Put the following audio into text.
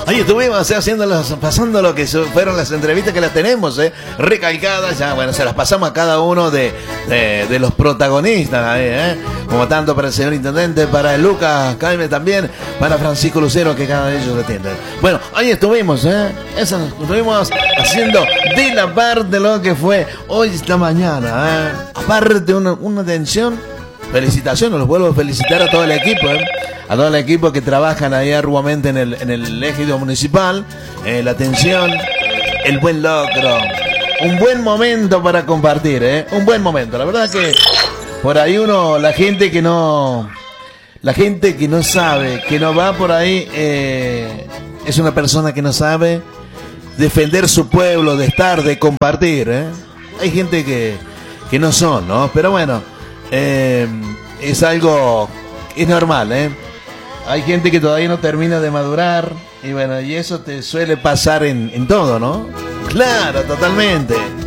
Ahí estuvimos pasando lo que fueron las entrevistas que las tenemos, recalcadas. Ya, bueno, se las pasamos a cada uno de los protagonistas, ahí, como tanto para el señor intendente, para el Lucas Jaime también, para Francisco Lucero, que cada de ellos atienden. Bueno, ahí estuvimos, estuvimos haciendo de la parte de lo que fue hoy esta mañana, aparte una atención. Felicitaciones, los vuelvo a felicitar a todo el equipo, a todo el equipo que trabajan ahí arduamente en el ejido municipal, la atención, el buen logro, un buen momento para compartir, un buen momento. La verdad que por ahí la gente que no sabe, que no va por ahí, es una persona que no sabe defender su pueblo, de compartir, Hay gente que no son, ¿no? Pero bueno. Es algo, es normal, Hay gente que todavía no termina de madurar y bueno, y eso te suele pasar en todo, ¿no? Claro, totalmente.